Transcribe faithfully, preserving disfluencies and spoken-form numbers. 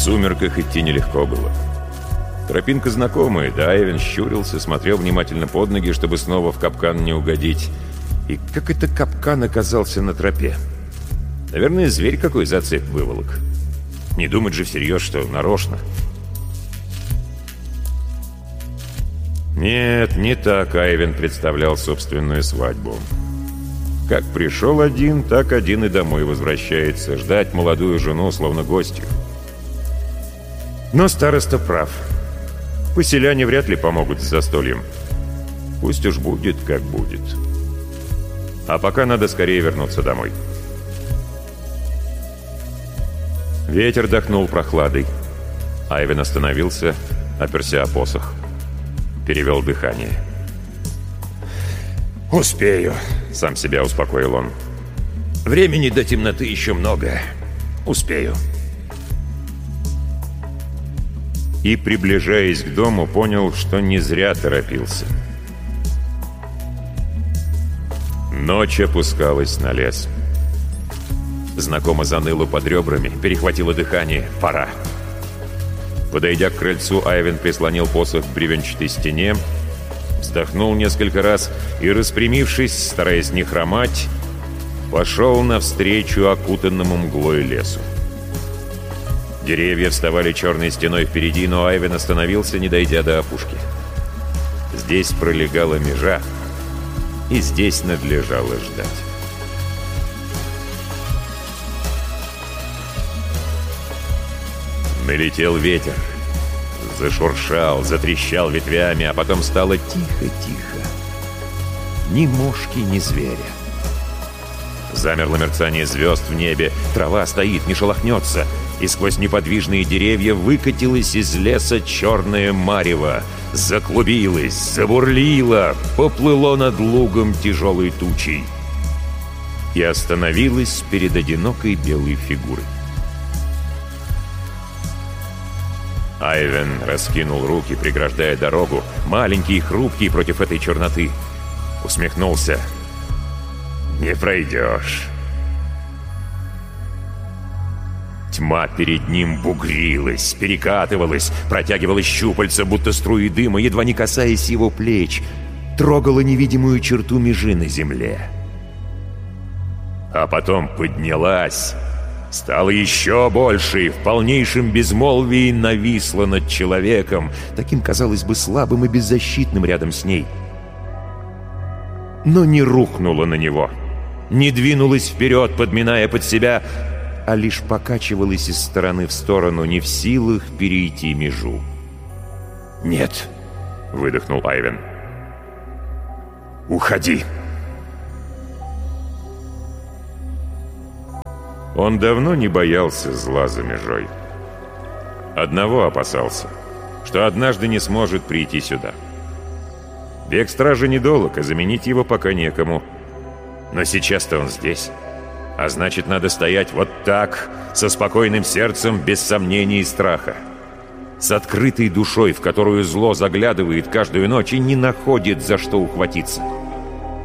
сумерках идти нелегко было. Тропинка знакомая, да, Айвен щурился, смотрел внимательно под ноги, чтобы снова в капкан не угодить. И как это капкан оказался на тропе? Наверное, зверь какой за цепь выволок. Не думать же всерьез, что нарочно. Нет, не так Айвен представлял собственную свадьбу. Как пришел один, так один и домой возвращается, ждать молодую жену, словно гостью. Но староста прав. Поселяне вряд ли помогут с застольем. Пусть уж будет, как будет. А пока надо скорее вернуться домой. Ветер дохнул прохладой. Айвен остановился, оперся о посох. Перевел дыхание. «Успею», — сам себя успокоил он. «Времени до темноты еще много. Успею». И, приближаясь к дому, понял, что не зря торопился. Ночь опускалась на лес. Знакомо заныло под ребрами, перехватило дыхание. Пора. Подойдя к крыльцу, Айвен прислонил посох к бревенчатой стене, вздохнул несколько раз и, распрямившись, стараясь не хромать, пошел навстречу окутанному мглой лесу. Деревья вставали черной стеной впереди, но Айвен остановился, не дойдя до опушки. Здесь пролегала межа, и здесь надлежало ждать. Налетел ветер. Зашуршал, затрещал ветвями, а потом стало тихо-тихо. Ни мошки, ни зверя. Замерло мерцание звезд в небе, трава стоит, не шелохнется, и сквозь неподвижные деревья выкатилось из леса черное марево, заклубилось, забурлило, поплыло над лугом тяжелой тучей и остановилось перед одинокой белой фигурой. Айвен раскинул руки, преграждая дорогу, маленький и хрупкий против этой черноты. Усмехнулся. «Не пройдешь». Тьма перед ним бугрилась, перекатывалась, протягивала щупальца, будто струи дыма, едва не касаясь его плеч, трогала невидимую черту межи на земле. А потом поднялась, стала еще больше и в полнейшем безмолвии нависла над человеком, таким, казалось бы, слабым и беззащитным рядом с ней. Но не рухнула на него, не двинулась вперед, подминая под себя, а лишь покачивалась из стороны в сторону, не в силах перейти межу. «Нет», — выдохнул Айвен. «Уходи». Он давно не боялся зла за межой. Одного опасался, что однажды не сможет прийти сюда. Бег стражи недолг, а заменить его пока некому. Но сейчас-то он здесь. А значит, надо стоять вот так, со спокойным сердцем, без сомнений и страха. С открытой душой, в которую зло заглядывает каждую ночь и не находит, за что ухватиться.